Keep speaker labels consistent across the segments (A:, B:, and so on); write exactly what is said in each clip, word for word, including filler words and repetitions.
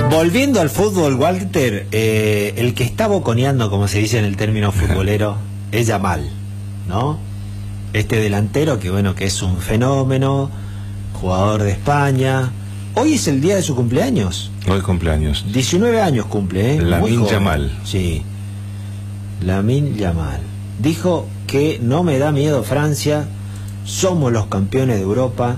A: Volviendo al fútbol, Walter, eh, el que está boconeando, como se dice en el término futbolero, es Yamal, ¿no? Este delantero que, bueno, que es un fenómeno, jugador de España. Hoy es el día de su cumpleaños.
B: Hoy cumpleaños.
A: diecinueve años cumple, ¿eh?
B: Lamine Yamal.
A: Sí. Lamine Yamal. Dijo que no me da miedo Francia, somos los campeones de Europa,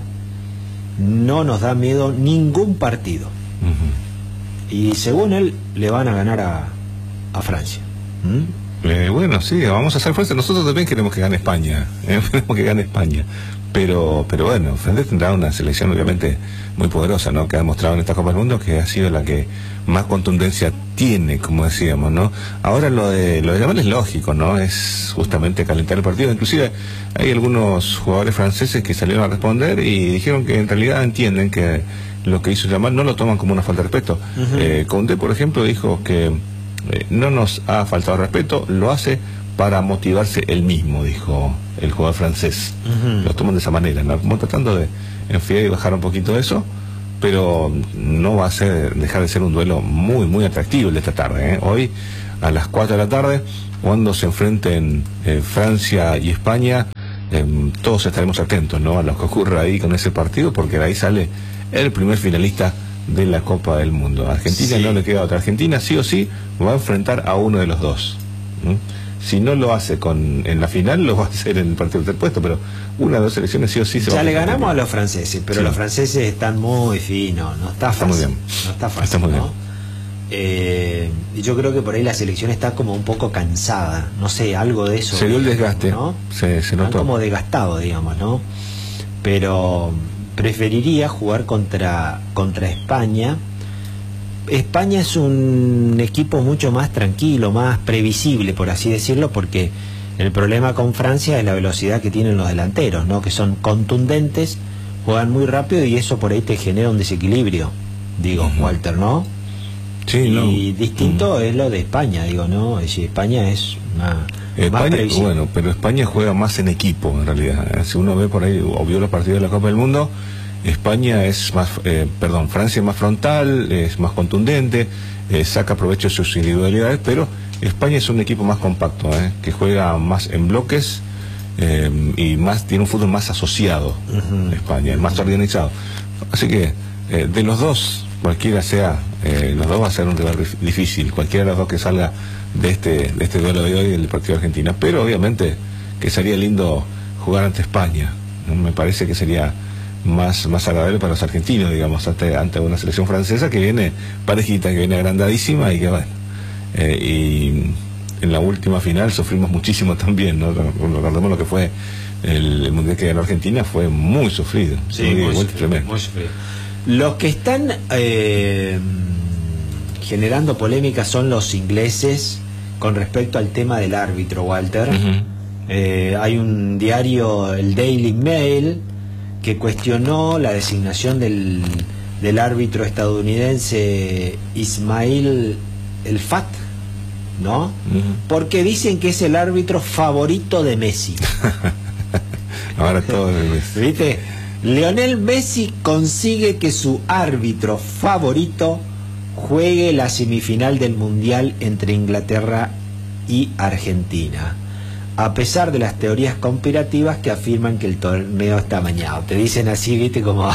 A: no nos da miedo ningún partido. Uh-huh. Y según él, le van a ganar a, a Francia. ¿Mm?
B: Eh, bueno, sí, vamos a hacer fuerza. Nosotros también queremos que gane España. ¿eh? Queremos que gane España. Pero, pero bueno, Francia tendrá una selección obviamente muy poderosa, ¿no? Que ha demostrado en esta Copa del Mundo que ha sido la que más contundencia tiene, como decíamos, ¿no? Ahora lo de lo de Yamal es lógico, ¿no? Es justamente calentar el partido. Inclusive hay algunos jugadores franceses que salieron a responder y dijeron que en realidad entienden que lo que hizo Yamal no lo toman como una falta de respeto. Uh-huh. eh, Koundé, por ejemplo, dijo que eh, no nos ha faltado respeto, lo hace para motivarse él mismo, dijo el jugador francés. Uh-huh. Lo toman de esa manera, ¿no? Como tratando de enfriar y bajar un poquito eso, pero no va a ser dejar de ser un duelo muy, muy atractivo el de esta tarde, ¿eh? Hoy, a las cuatro de la tarde, cuando se enfrenten eh, Francia y España, eh, todos estaremos atentos, ¿no? A lo que ocurra ahí con ese partido, porque de ahí sale el primer finalista de la Copa del Mundo. A Argentina sí. No le queda otra. Argentina sí o sí va a enfrentar a uno de los dos. ¿Mm? Si no lo hace con en la final, lo va a hacer en el partido interpuesto, pero una de dos selecciones sí o sí se
A: ya
B: va a...
A: Ya le ganamos a los franceses, pero sí. Los franceses están muy finos, no está fácil. Está muy bien. No está fácil, está muy ¿no? bien. Eh, y yo creo que por ahí la selección está como un poco cansada, no sé, algo de eso.
B: Se dio el desgaste,
A: ¿no?
B: Se, se notó.
A: Están como desgastado, digamos, ¿no? Pero preferiría jugar contra, contra España. España es un equipo mucho más tranquilo, más previsible, por así decirlo, porque el problema con Francia es la velocidad que tienen los delanteros, ¿no? Que son contundentes, juegan muy rápido y eso por ahí te genera un desequilibrio, digo, uh-huh. Walter, ¿no?
B: Sí,
A: y
B: no.
A: distinto uh-huh. es lo de España, digo, ¿no? Es decir, España es una...
B: España, bueno, pero España juega más en equipo, en realidad. Si uno ve por ahí, o vio los partidos de la Copa del Mundo, España es más, eh, perdón, Francia es más frontal, es más contundente, eh, saca provecho de sus individualidades, pero España es un equipo más compacto, eh, que juega más en bloques eh, y más tiene un fútbol más asociado. Uh-huh. España, más organizado. Así que eh, de los dos, cualquiera sea, eh, los dos va a ser un rival difícil, cualquiera de los dos que salga de este de este duelo de hoy del partido de Argentina, pero obviamente que sería lindo jugar ante España, ¿no? Me parece que sería más más agradable para los argentinos, digamos, ante, ante una selección francesa que viene parejita, que viene agrandadísima y que bueno, eh, y en la última final sufrimos muchísimo también, ¿no? Recordemos lo que fue el, el mundial que ganó Argentina, fue muy sufrido,
A: sí, muy, muy, sufrido, tremendo. Muy sufrido. Los que están eh, generando polémica son los ingleses con respecto al tema del árbitro, Walter. Uh-huh. eh, hay un diario, el Daily Mail, que cuestionó la designación del, del árbitro estadounidense Ismail El Fat, ¿no? Uh-huh. Porque dicen que es el árbitro favorito de Messi.
B: Ahora todo es Messi.
A: ¿Viste? Lionel Messi consigue que su árbitro favorito juegue la semifinal del Mundial entre Inglaterra y Argentina, a pesar de las teorías conspirativas que afirman que el torneo está amañado. Te dicen así, viste, como...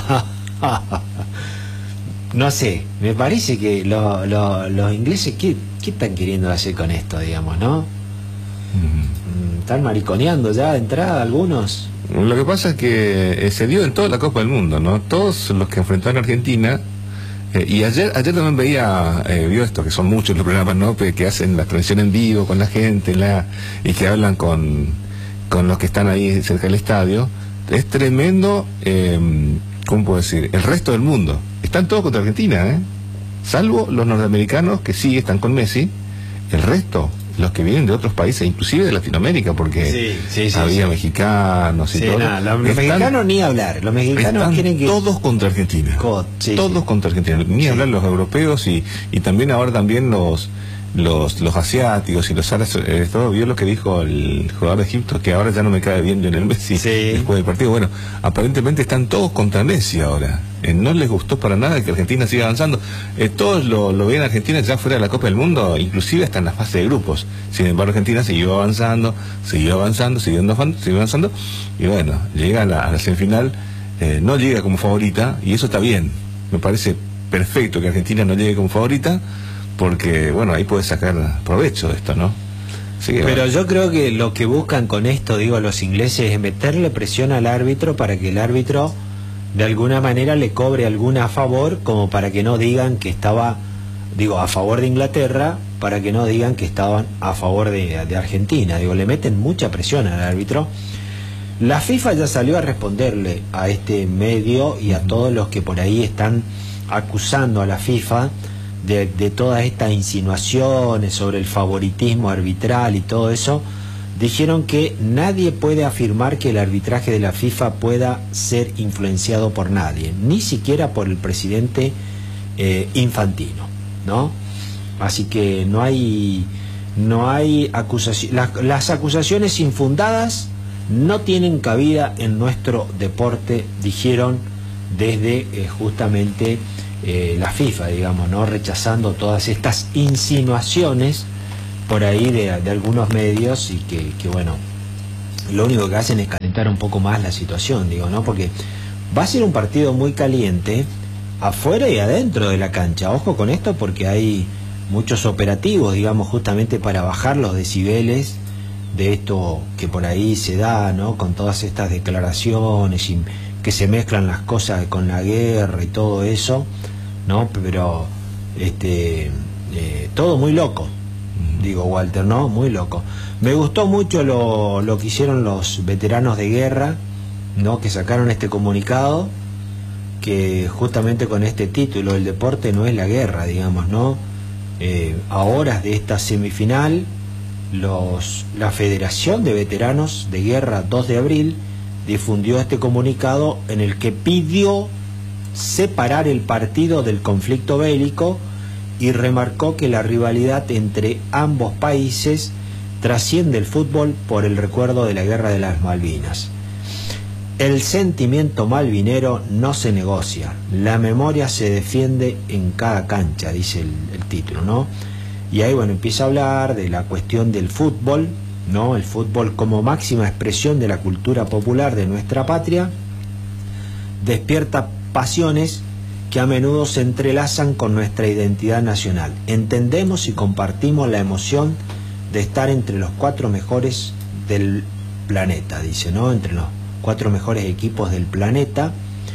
A: no sé, me parece que lo, lo, los ingleses, ¿qué, ¿qué están queriendo hacer con esto, digamos, no? Uh-huh. ¿Están mariconeando ya de entrada algunos?
B: Lo que pasa es que eh, se dio en toda la Copa del Mundo, ¿no? Todos los que enfrentaron a Argentina... Eh, y ayer ayer también veía, eh, vio esto, que son muchos los programas, ¿no? Que hacen la transmisión en vivo con la gente, la y que hablan con, con los que están ahí cerca del estadio. Es tremendo, eh, ¿cómo puedo decir? El resto del mundo. Están todos contra Argentina, ¿eh? Salvo los norteamericanos, que sí están con Messi. El resto, los que vienen de otros países, inclusive de Latinoamérica, porque
A: sí, sí, sí,
B: había
A: sí.
B: mexicanos y
A: sí,
B: todo.
A: Nada, los están, mexicanos ni hablar. Los mexicanos quieren que...
B: todos contra Argentina.
A: God, sí,
B: todos
A: sí.
B: contra Argentina. Ni sí. hablar los europeos y, y también ahora también los los los asiáticos y los árabes, eh, todo vio lo que dijo el jugador de Egipto, que ahora ya no me cae bien Lionel Messi, sí, después del partido. Bueno, aparentemente están todos contra Messi ahora. Eh, no les gustó para nada que Argentina siga avanzando. Eh, todos lo, lo ven a Argentina ya fuera de la Copa del Mundo, inclusive hasta en la fase de grupos. Sin embargo, Argentina siguió avanzando, siguió avanzando, siguiendo siguió avanzando, y bueno, llega a la, a la semifinal, eh, no llega como favorita, y eso está bien. Me parece perfecto que Argentina no llegue como favorita, porque, bueno, ahí puede sacar provecho de esto, ¿no? Así que,
A: Pero
B: bueno.
A: yo creo que lo que buscan con esto, digo, los ingleses, es meterle presión al árbitro para que el árbitro, de alguna manera, le cobre alguna a favor, como para que no digan que estaba, digo, a favor de Inglaterra, para que no digan que estaban a favor de, de Argentina. Digo, le meten mucha presión al árbitro. La FIFA ya salió a responderle a este medio y a todos los que por ahí están acusando a la FIFA De, de todas estas insinuaciones sobre el favoritismo arbitral y todo eso. Dijeron que nadie puede afirmar que el arbitraje de la FIFA pueda ser influenciado por nadie, ni siquiera por el presidente eh, Infantino, ¿no? Así que no hay no hay acusación, las, las acusaciones infundadas no tienen cabida en nuestro deporte, dijeron desde eh, justamente Eh, la FIFA, digamos, ¿no? Rechazando todas estas insinuaciones por ahí de, de algunos medios, y que, que bueno, lo único que hacen es calentar un poco más la situación, digo, ¿no? Porque va a ser un partido muy caliente afuera y adentro de la cancha. Ojo con esto, porque hay muchos operativos, digamos, justamente para bajar los decibeles de esto que por ahí se da, ¿no? Con todas estas declaraciones y que se mezclan las cosas con la guerra y todo eso, ¿no? Pero este eh, todo muy loco, digo, Walter, ¿no? Muy loco. Me gustó mucho lo, lo que hicieron los veteranos de guerra, ¿no? Que sacaron este comunicado, que justamente con este título, el deporte no es la guerra, digamos, ¿no? Eh, a horas de esta semifinal, los la Federación de Veteranos de Guerra dos de abril difundió este comunicado en el que pidió separar el partido del conflicto bélico y remarcó que la rivalidad entre ambos países trasciende el fútbol por el recuerdo de la Guerra de las Malvinas. El sentimiento malvinero no se negocia, la memoria se defiende en cada cancha, dice el, el título, ¿no? Y ahí, bueno, empieza a hablar de la cuestión del fútbol, ¿no? El fútbol como máxima expresión de la cultura popular de nuestra patria despierta pasiones que a menudo se entrelazan con nuestra identidad nacional. Entendemos y compartimos la emoción de estar entre los cuatro mejores del planeta, dice, ¿no? Entre los cuatro mejores equipos del planeta,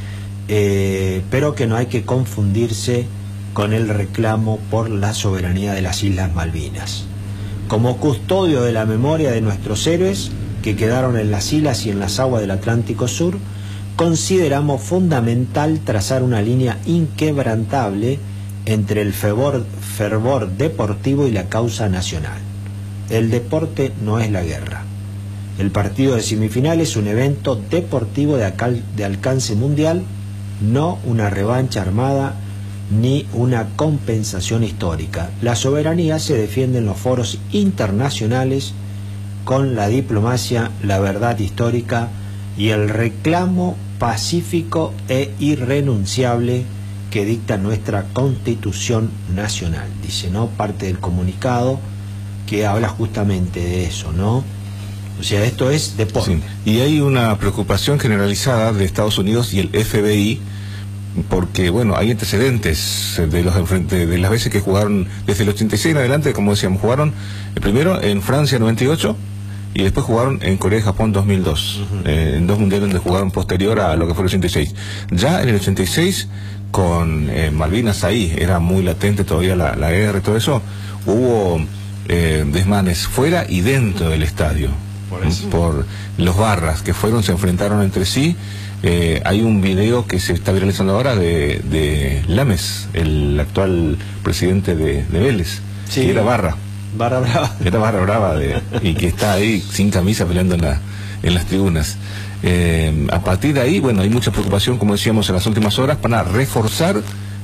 A: eh, pero que no hay que confundirse con el reclamo por la soberanía de las Islas Malvinas. Como custodio de la memoria de nuestros héroes que quedaron en las islas y en las aguas del Atlántico Sur, consideramos fundamental trazar una línea inquebrantable entre el fervor, fervor deportivo y la causa nacional. El deporte no es la guerra. El partido de semifinal es un evento deportivo de, acal, de alcance mundial, no una revancha armada ni una compensación histórica. La soberanía se defiende en los foros internacionales con la diplomacia, la verdad histórica y el reclamo pacífico e irrenunciable que dicta nuestra Constitución Nacional, dice, ¿no? Parte del comunicado que habla justamente de eso, ¿no? O sea, esto es deporte.
B: Sí. Y hay una preocupación generalizada de Estados Unidos y el F B I, porque, bueno, hay antecedentes de los de, de las veces que jugaron desde el ochenta y seis en adelante, como decíamos, jugaron eh, primero en Francia noventa y ocho y después jugaron en Corea y Japón dos mil dos, uh-huh. eh, en dos mundiales donde jugaron posterior a lo que fue el ochenta y seis. Ya en el ochenta y seis, con eh, Malvinas ahí, era muy latente todavía la, la guerra y todo eso, hubo eh, desmanes fuera y dentro del estadio. Por, eso. Por los barras que fueron, se enfrentaron entre sí. Eh, hay un video que se está viralizando ahora de, de Lames, el actual presidente de, de Vélez, sí, que era barra.
A: Barra brava.
B: Era barra brava de, y que está ahí sin camisa peleando en, la, en las tribunas. Eh, a partir de ahí, bueno, hay mucha preocupación, como decíamos en las últimas horas, para reforzar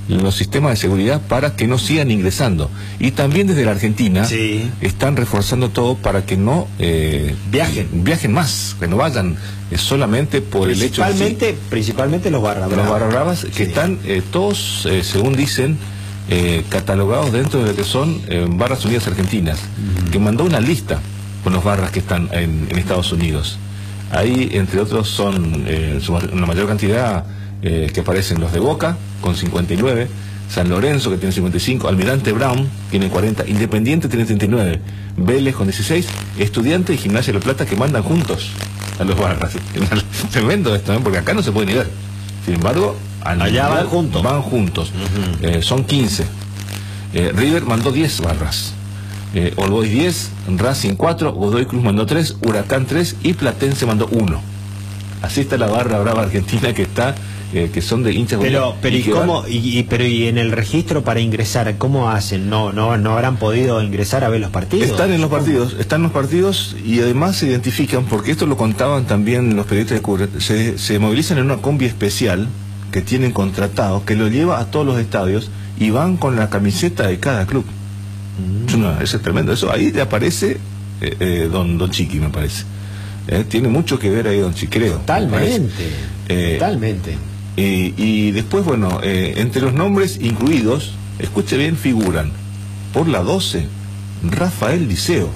B: los sistemas de seguridad para que no sigan ingresando. Y también desde la Argentina
A: sí.
B: están reforzando todo para que no eh,
A: viajen
B: viajen más, que no vayan eh, solamente por el hecho de
A: principalmente principalmente los barra bravas,
B: los barra bravas que sí. están eh, todos, eh, según dicen, eh, catalogados dentro de lo que son eh, Barras Unidas Argentinas, uh-huh. que mandó una lista con los barras que están en, en Estados Unidos. Ahí, entre otros, son eh, una mayor cantidad eh, que aparecen los de Boca, con cincuenta y nueve, San Lorenzo, que tiene cincuenta y cinco, Almirante Brown, tiene cuarenta, Independiente tiene treinta y nueve, Vélez con dieciséis, Estudiantes y Gimnasia de La Plata que mandan juntos a los barras. Tremendo esto, ¿eh? Porque acá no se puede ni ver. Sin embargo,
A: allá van juntos.
B: Van juntos. Uh-huh. eh, son quince. Eh, River mandó diez barras. Eh, All Boys diez, Racing cuatro, Godoy Cruz mandó tres, Huracán tres y Platense mandó uno. Así está la barra brava argentina que está, eh, que son de hinchas.
A: Pero, pero y, y cómo, van... y, y, pero y en el registro para ingresar, ¿cómo hacen? No, no, no habrán podido ingresar a ver los partidos.
B: Están en los partidos, están en los partidos y además se identifican, porque esto lo contaban también los periodistas de Curret, se, se movilizan en una combi especial que tienen contratado, que lo lleva a todos los estadios y van con la camiseta de cada club. Mm. No, eso es tremendo. Eso ahí te aparece eh, eh, don, don Chiqui, me parece. Eh, tiene mucho que ver ahí don Chiqui, creo.
A: Totalmente, eh, totalmente.
B: Y, y después, bueno, eh, entre los nombres incluidos, escuche bien, figuran por la doce, Rafael Liceo,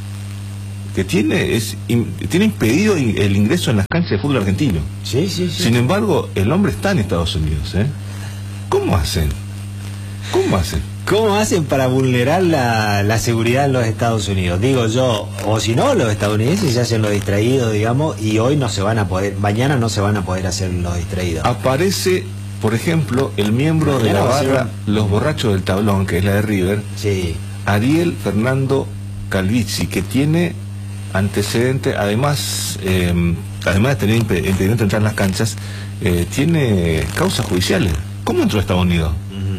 B: que tiene es in, tiene impedido el ingreso en las canchas de fútbol argentino.
A: Sí, sí, sí.
B: Sin embargo, el hombre está en Estados Unidos, ¿eh? ¿Cómo hacen? ¿Cómo hacen?
A: ¿Cómo hacen para vulnerar la, la seguridad en los Estados Unidos? Digo yo, o si no, los estadounidenses se hacen los distraídos, digamos, y hoy no se van a poder, mañana no se van a poder hacer los distraídos.
B: Aparece, por ejemplo, el miembro mañana de la barra un... Los Borrachos del Tablón, que es la de River,
A: sí.
B: Ariel Fernando Calvici, que tiene antecedente, además, eh, además de tener impedimento de entrar en las canchas, eh, tiene causas judiciales. ¿Cómo entró a Estados Unidos?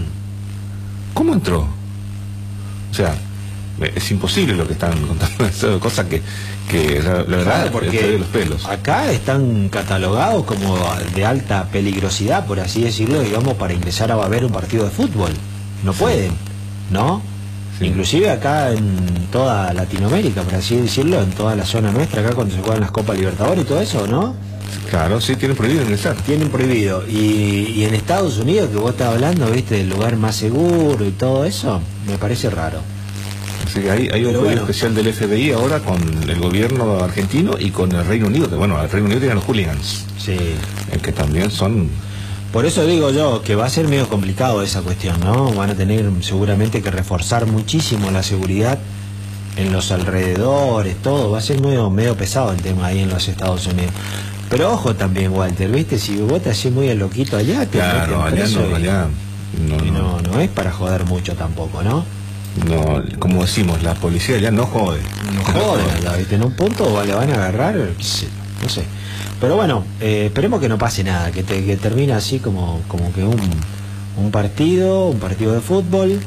B: ¿Cómo entró? O sea, es imposible lo que están contando, cosa que, que la, la verdad,
A: claro, porque
B: de los pelos.
A: Acá están catalogados como de alta peligrosidad, por así decirlo, digamos, para ingresar a ver un partido de fútbol. No sí. pueden, ¿no? Sí. Inclusive acá en toda Latinoamérica, por así decirlo, en toda la zona nuestra, acá cuando se juegan las Copas Libertadores y todo eso, ¿no?
B: Claro, sí, tienen prohibido ingresar.
A: Tienen prohibido. Y, y en Estados Unidos, que vos estás hablando, viste, del lugar más seguro y todo eso, me parece raro.
B: Así que hay, hay un bueno. especial del F B I ahora con el gobierno argentino y con el Reino Unido, que bueno, el Reino Unido tiene los hooligans.
A: Sí.
B: Eh, que también son...
A: Por eso digo yo que va a ser medio complicado esa cuestión, ¿no? Van a tener seguramente que reforzar muchísimo la seguridad en los alrededores, todo. Va a ser medio, medio pesado el tema ahí en los Estados Unidos. Pero ojo también, Walter, ¿viste? Si vos te haces muy el loquito allá, te
B: claro, allá no,
A: y,
B: allá no,
A: y
B: no.
A: no, no es para joder mucho tampoco, ¿no?
B: No, como decimos, la policía allá no jode.
A: No jode, allá, ¿viste? En un punto le van a agarrar, no sé. Pero bueno, eh, esperemos que no pase nada, que, te, que termine así como, como que un, un partido, un partido de fútbol,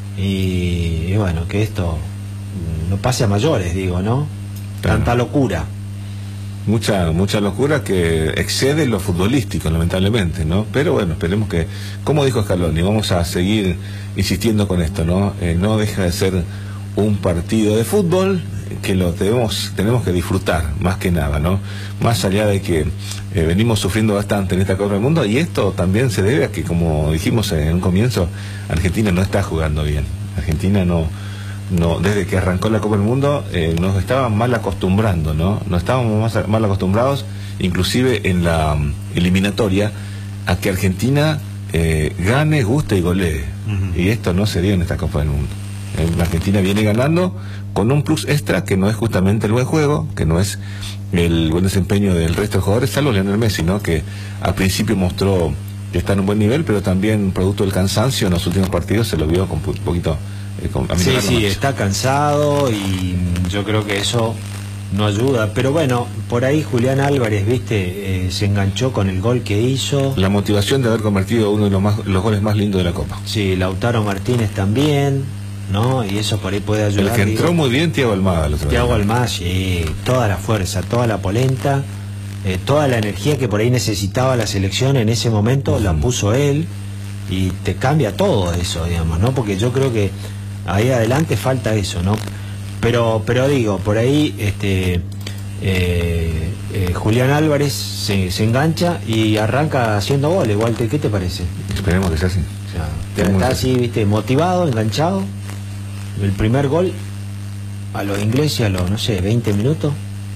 A: y, y bueno, que esto no pase a mayores, digo, ¿no?
B: Claro.
A: Tanta locura.
B: Mucha mucha locura que excede lo futbolístico, lamentablemente, ¿no? Pero bueno, esperemos que, como dijo Scaloni, vamos a seguir insistiendo con esto, ¿no? Eh, no deja de ser un partido de fútbol que lo tenemos tenemos que disfrutar, más que nada, ¿no? Más allá de que eh, venimos sufriendo bastante en esta Copa del Mundo, y esto también se debe a que, como dijimos en un comienzo, Argentina no está jugando bien. Argentina no... no desde que arrancó la Copa del Mundo eh, nos estaban mal acostumbrando, ¿no? Nos estábamos más, mal acostumbrados, inclusive en la um, eliminatoria, a que Argentina eh, gane, guste y golee. Uh-huh. Y esto no se dio en esta Copa del Mundo. Eh, la Argentina viene ganando con un plus extra que no es justamente el buen juego, que no es el buen desempeño del resto de jugadores, salvo Lionel Messi, ¿no? Que al principio mostró que está en un buen nivel, pero también producto del cansancio en los últimos partidos se lo vio con un poquito... Eh, con,
A: sí, sí, está cansado y yo creo que eso no ayuda. Pero bueno, por ahí Julián Álvarez, viste, eh, se enganchó con el gol que hizo.
B: La motivación de haber convertido uno de los, más, los goles más lindos de la Copa.
A: Sí, Lautaro Martínez también, ¿no? Y eso por ahí puede ayudar.
B: El que entró digo, muy bien, Thiago Almada.
A: Thiago Almada, sí, toda la fuerza, toda la polenta, eh, toda la energía que por ahí necesitaba la selección en ese momento, uh-huh. la puso él. y te cambia todo eso, digamos, ¿no? Porque yo creo que ahí adelante falta eso, ¿no? Pero, pero digo, por ahí este eh, eh, Julián Álvarez se, se engancha y arranca haciendo goles. Walter, ¿qué te parece?
B: Esperemos que sea así.
A: O sea, está así, viste, motivado, enganchado. El primer gol a los ingleses a los, no sé, veinte minutos.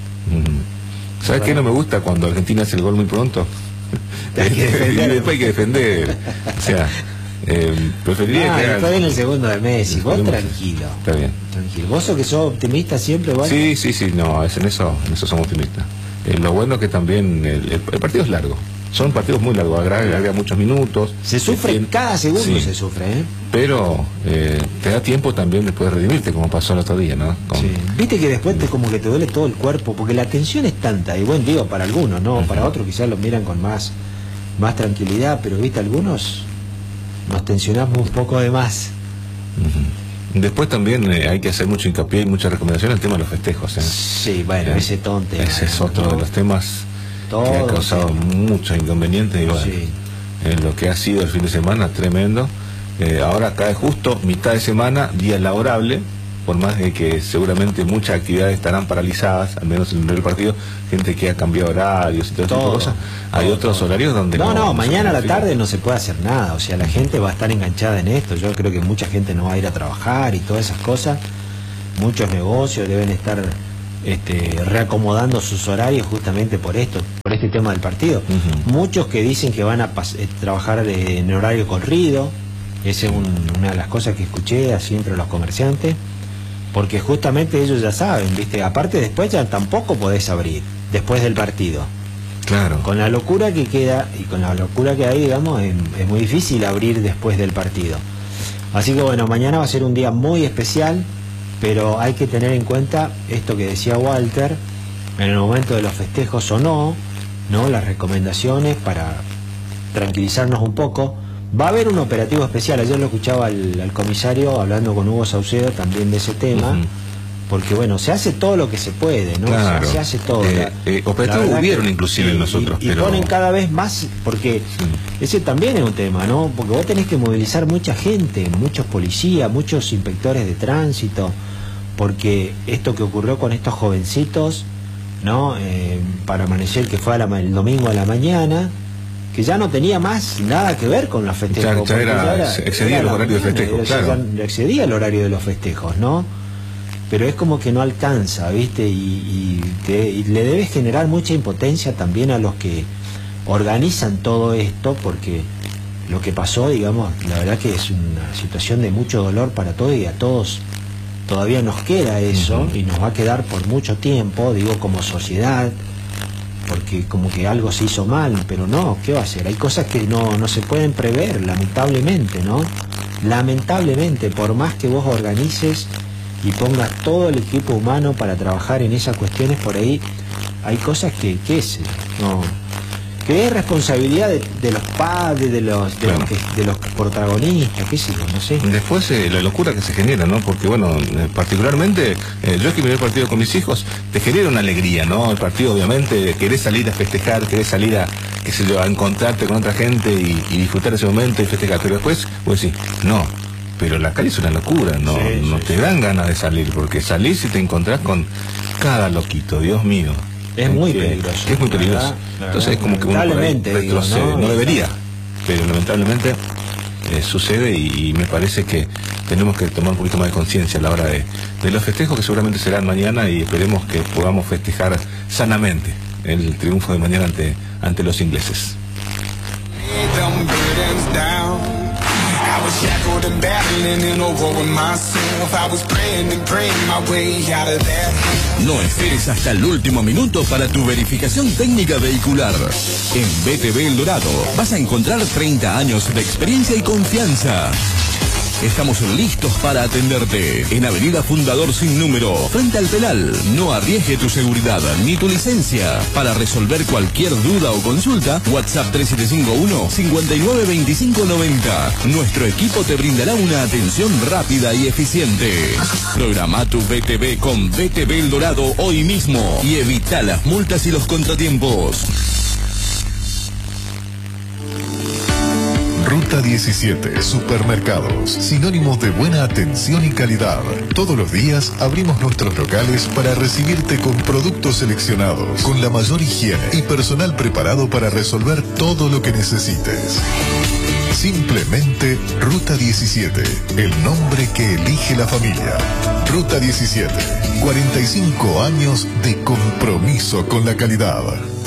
B: Mm. ¿Sabes qué no me gusta? Cuando Argentina hace el gol muy pronto.
A: Hay que defender.
B: Y después hay que defender. O sea, eh, preferiría
A: no,
B: que
A: después viene el segundo de Messi. Vos
B: Esperemos.
A: tranquilo.
B: Está bien.
A: Tranquilo. Vos sos que sos optimista siempre, Walter.
B: Sí, sí, sí, no, es en eso, en eso somos optimistas. Eh, lo bueno es que también el, el, el partido es largo. Son partidos muy largos, agrega, agrega muchos minutos.
A: Se sufre,
B: en
A: cada segundo
B: sí,
A: se sufre, ¿eh?
B: Pero eh, te da tiempo también de poder redimirte, como pasó el otro día, ¿no? Con...
A: Sí. Viste que después te como que te duele todo el cuerpo, porque la tensión es tanta, y bueno, digo, para algunos, ¿no? Uh-huh. Para otros quizás lo miran con más, más tranquilidad, pero viste, algunos nos tensionamos un poco de más.
B: Uh-huh. Después también eh, hay que hacer mucho hincapié y mucha recomendación en el tema de los festejos, ¿eh?
A: Sí, bueno, eh, ese tonte.
B: Ese es otro
A: ¿no?
B: de los temas
A: todo,
B: que ha causado
A: sí.
B: muchos inconvenientes y bueno,
A: sí.
B: eh, lo que ha sido el fin de semana tremendo. Eh, ahora cae justo mitad de semana, día laborable, por más de que seguramente muchas actividades estarán paralizadas, al menos en el partido, gente que ha cambiado horarios y todo, todo tipo de cosas. Hay todo, otros todo. horarios donde
A: no, no, no mañana a la tarde
B: fijar.
A: no se puede hacer nada, o sea, la gente va a estar enganchada en esto. Yo creo que mucha gente no va a ir a trabajar y todas esas cosas. Muchos negocios deben estar este, reacomodando sus horarios justamente por esto, por este tema del partido. Uh-huh. Muchos que dicen que van a eh, trabajar de, en horario corrido. Esa es un, una de las cosas que escuché así entre los comerciantes, porque justamente ellos ya saben, viste, aparte después ya tampoco podés abrir después del partido.
B: Claro.
A: Con la locura que queda y con la locura que hay, digamos, es, es muy difícil abrir después del partido. Así que bueno, mañana va a ser un día muy especial, pero hay que tener en cuenta esto que decía Walter, en el momento de los festejos o no, ¿no? Las recomendaciones para tranquilizarnos un poco. Va a haber un operativo especial. Ayer lo escuchaba al, al comisario hablando con Hugo Saucedo también de ese tema, uh-huh. porque bueno, se hace todo lo que se puede, ¿no?
B: Claro.
A: O sea, se hace todo.
B: Eh, eh, operativo hubieron que, inclusive
A: y,
B: nosotros,
A: y,
B: pero...
A: y ponen cada vez más, porque sí. ese también es un tema, ¿no? Porque vos tenés que movilizar mucha gente, muchos policías, muchos inspectores de tránsito, porque esto que ocurrió con estos jovencitos, ¿no? Eh, para amanecer, que fue a la, el domingo a la mañana, que ya no tenía más nada que ver con los festejos.
B: Ya, ya era, ya era, excedía era el horario de festejos, claro.
A: Ya excedía el horario de los festejos, ¿no? Pero es como que no alcanza, ¿viste? Y, y, te, y le debes generar mucha impotencia también a los que organizan todo esto, porque lo que pasó, digamos, la verdad que es una situación de mucho dolor para todos, y a todos todavía nos queda eso, uh-huh. y nos va a quedar por mucho tiempo, digo, como sociedad, porque como que algo se hizo mal, pero no, ¿qué va a hacer? Hay cosas que no, no se pueden prever, lamentablemente, ¿no? Lamentablemente, por más que vos organices y pongas todo el equipo humano para trabajar en esas cuestiones, por ahí hay cosas que, ¿qué es? No, que es responsabilidad de, de los padres, de los de, claro. los, que, de los protagonistas, qué sé yo, no sé.
B: Después eh, la locura que se genera, ¿no? Porque bueno, eh, particularmente eh, yo que miré el partido con mis hijos, te genera una alegría, ¿no? El partido obviamente, querés salir a festejar, querés salir a, qué sé yo, a encontrarte con otra gente y, y disfrutar ese momento y festejar, pero después, pues sí, no. Pero la calle es una locura, no, sí, no sí, te sí. dan ganas de salir, porque salís y te encontrás con cada loquito, Dios mío.
A: Es muy peligroso.
B: Es muy peligroso.
A: ¿Verdad?
B: Entonces es como que uno retrocede, digo, ¿no? no debería, pero lamentablemente eh, sucede y, y me parece que tenemos que tomar un poquito más de conciencia a la hora de, de los festejos que seguramente serán mañana, y esperemos que podamos festejar sanamente el triunfo de mañana ante, ante los ingleses.
C: No esperes hasta el último minuto para tu verificación técnica vehicular. En B T V El Dorado vas a encontrar treinta años de experiencia y confianza. Estamos listos para atenderte. En Avenida Fundador Sin Número, frente al penal. No arriesgue tu seguridad ni tu licencia. Para resolver cualquier duda o consulta, WhatsApp tres siete cinco uno, cinco nueve dos cinco nueve cero. Nuestro equipo te brindará una atención rápida y eficiente. Programa tu B T V con B T V El Dorado hoy mismo y evita las multas y los contratiempos.
D: Ruta diecisiete Supermercados, sinónimos de buena atención y calidad. Todos los días abrimos nuestros locales para recibirte con productos seleccionados, con la mayor higiene y personal preparado para resolver todo lo que necesites. Simplemente Ruta diecisiete, el nombre que elige la familia. Ruta diecisiete, cuarenta y cinco años de compromiso con la calidad.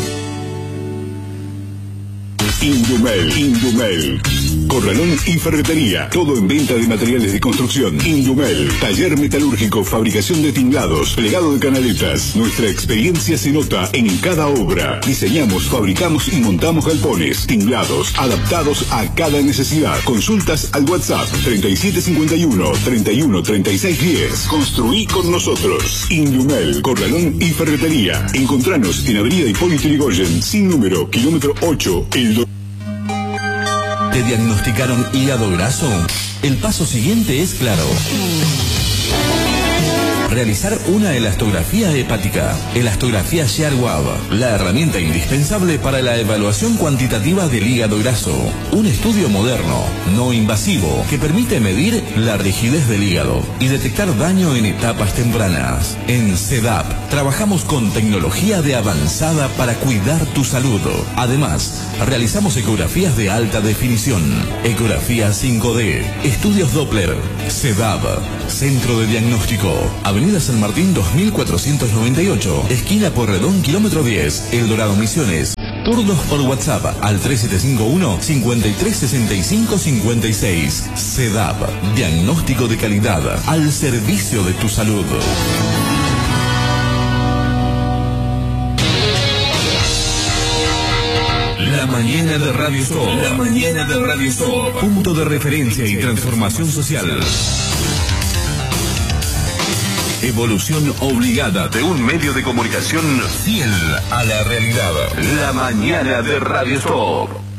E: Indumel, Indumel. Corralón y ferretería. Todo en venta de materiales de construcción. Indumel. Taller metalúrgico, fabricación de tinglados, plegado de canaletas. Nuestra experiencia se nota en cada obra. Diseñamos, fabricamos y montamos galpones, tinglados, adaptados a cada necesidad. Consultas al WhatsApp treinta y siete cincuenta y uno, treinta y uno, treinta y seis diez. Construí con nosotros. Indumel, Corralón y ferretería. Encontranos en Avenida Hipólito Yrigoyen, sin número, kilómetro ocho, El Do-
C: ¿Te diagnosticaron hígado graso? El paso siguiente es claro. Realizar una elastografía hepática. Elastografía Shear-Wab, la herramienta indispensable para la evaluación cuantitativa del hígado graso. Un estudio moderno, no invasivo, que permite medir la rigidez del hígado y detectar daño en etapas tempranas. En CEDAP trabajamos con tecnología de avanzada para cuidar tu salud. Además, realizamos ecografías de alta definición, ecografía cinco D, estudios Doppler. CEDAP, Centro de Diagnóstico, Avenida San Martín dos mil cuatrocientos noventa y ocho, esquina Porredón, kilómetro diez, El Dorado, Misiones. Turnos por WhatsApp al tres siete cinco uno, cinco tres seis cinco cinco seis. CEDAP, diagnóstico de calidad al servicio de tu salud. La mañana de Radio Stop. La mañana de Radio Stop. Punto de referencia y transformación social. Evolución obligada de un medio de comunicación fiel a la realidad. La mañana de Radio Stop.